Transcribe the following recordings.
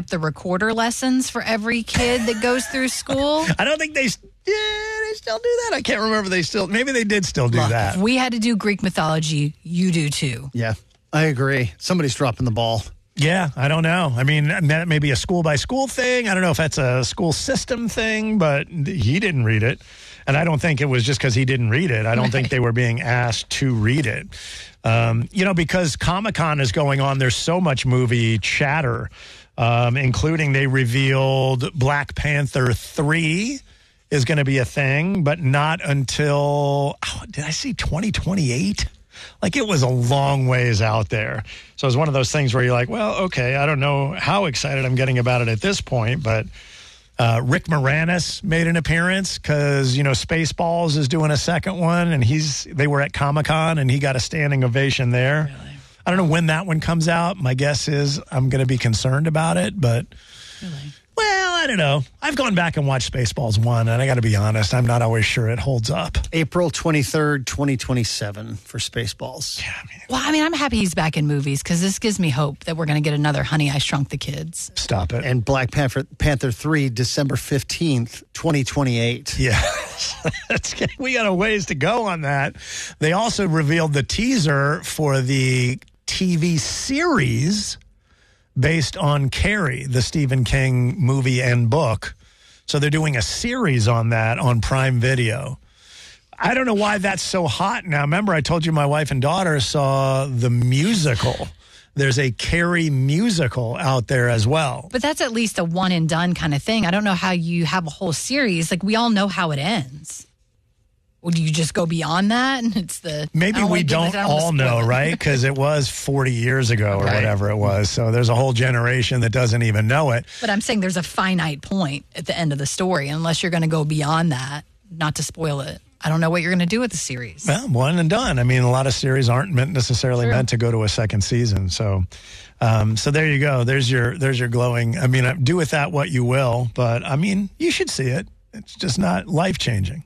up the recorder lessons for every kid that goes through school. I don't think they still do that. I can't remember. Maybe they did still do that. If we had to do Greek mythology, you do too. Yeah, I agree. Somebody's dropping the ball. Yeah, I don't know. I mean, that may be a school-by-school thing. I don't know if that's a school system thing, but he didn't read it. And I don't think it was just because he didn't read it. I don't think they were being asked to read it. Because Comic-Con is going on, there's so much movie chatter, including they revealed Black Panther 3 is going to be a thing, but not until, did I see 2028? Like, it was a long ways out there. So it was one of those things where you're like, well, okay, I don't know how excited I'm getting about it at this point, but Rick Moranis made an appearance because, Spaceballs is doing a second one, and they were at Comic-Con, and he got a standing ovation there. Really? I don't know when that one comes out. My guess is I'm going to be concerned about it, but... Really? Well, I don't know. I've gone back and watched Spaceballs 1, and I got to be honest, I'm not always sure it holds up. April 23rd, 2027 for Spaceballs. Yeah, I'm happy he's back in movies because this gives me hope that we're going to get another Honey, I Shrunk the Kids. Stop it. And Black Panther 3, December 15th, 2028. Yeah. We got a ways to go on that. They also revealed the teaser for the TV series based on Carrie, the Stephen King movie and book. So they're doing a series on that on Prime Video. I don't know why that's so hot now. Remember, I told you my wife and daughter saw the musical. There's a Carrie musical out there as well. But that's at least a one and done kind of thing. I don't know how you have a whole series. Like, we all know how it ends. Well, do you just go beyond that? And it's maybe we don't all know, right? Because it was 40 years ago or whatever it was. So there's a whole generation that doesn't even know it. But I'm saying there's a finite point at the end of the story, unless you're going to go beyond that, not to spoil it. I don't know what you're going to do with the series. Well, one and done. I mean, a lot of series aren't necessarily meant to go to a second season. So there you go. There's your glowing. I mean, do with that what you will. But, I mean, you should see it. It's just not life-changing.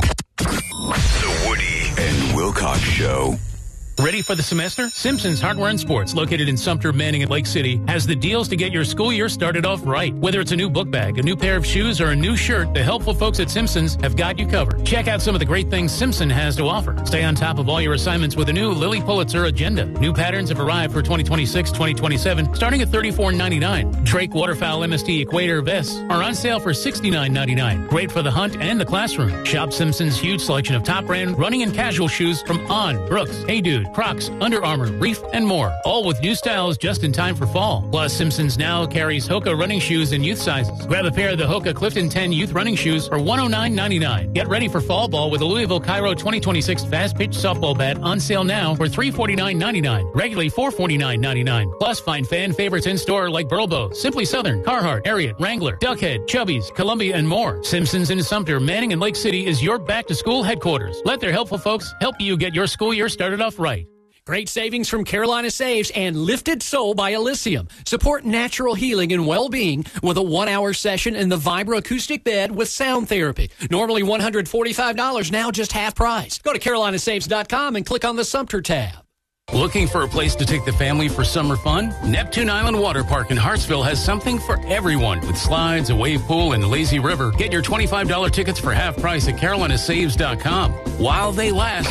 The Woody and Wilcox Show. Ready for the semester? Simpson's Hardware and Sports, located in Sumter, Manning, and Lake City, has the deals to get your school year started off right. Whether it's a new book bag, a new pair of shoes, or a new shirt, the helpful folks at Simpson's have got you covered. Check out some of the great things Simpson has to offer. Stay on top of all your assignments with a new Lily Pulitzer agenda. New patterns have arrived for 2026-2027, starting at $34.99. Drake Waterfowl MST Equator vests are on sale for $69.99. Great for the hunt and the classroom. Shop Simpson's huge selection of top brand running and casual shoes from On, Brooks, Hey Dude, Crocs, Under Armour, Reef, and more. All with new styles just in time for fall. Plus, Simpsons now carries Hoka running shoes in youth sizes. Grab a pair of the Hoka Clifton 10 youth running shoes for $109.99. Get ready for fall ball with a Louisville Cairo 2026 fast pitch softball bat on sale now for $349.99. Regularly $449.99. Plus, find fan favorites in store like Burlbo, Simply Southern, Carhartt, Ariat, Wrangler, Duckhead, Chubbies, Columbia, and more. Simpsons in Sumter, Manning, and Lake City is your back-to-school headquarters. Let their helpful folks help you get your school year started off right. Great savings from Carolina Saves and Lifted Soul by Elysium. Support natural healing and well-being with a 1-hour session in the vibroacoustic bed with sound therapy. Normally $145, now just half price. Go to carolinasaves.com and click on the Sumter tab. Looking for a place to take the family for summer fun? Neptune Island Water Park in Hartsville has something for everyone with slides, a wave pool, and lazy river. Get your $25 tickets for half price at carolinasaves.com while they last.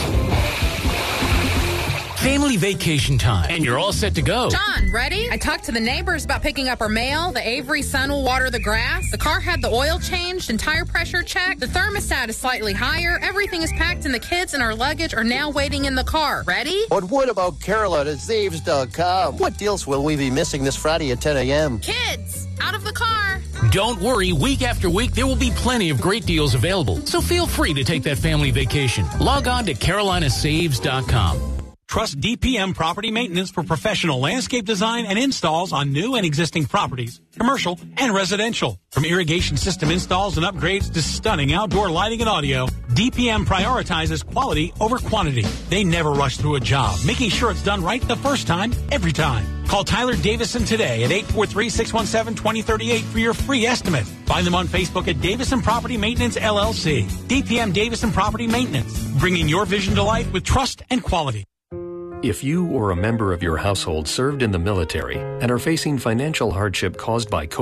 Family vacation time, and you're all set to go. John, ready? I talked to the neighbors about picking up our mail. The Avery Sun will water the grass. The car had the oil changed and tire pressure checked. The thermostat is slightly higher. Everything is packed, and the kids and our luggage are now waiting in the car. Ready? But what about CarolinaSaves.com? What deals will we be missing this Friday at 10 a.m.? Kids, out of the car. Don't worry, week after week, there will be plenty of great deals available. So feel free to take that family vacation. Log on to carolinasaves.com. Trust DPM Property Maintenance for professional landscape design and installs on new and existing properties, commercial and residential. From irrigation system installs and upgrades to stunning outdoor lighting and audio, DPM prioritizes quality over quantity. They never rush through a job, making sure it's done right the first time, every time. Call Tyler Davison today at 843-617-2038 for your free estimate. Find them on Facebook at Davison Property Maintenance, LLC. DPM Davison Property Maintenance, bringing your vision to life with trust and quality. If you or a member of your household served in the military and are facing financial hardship caused by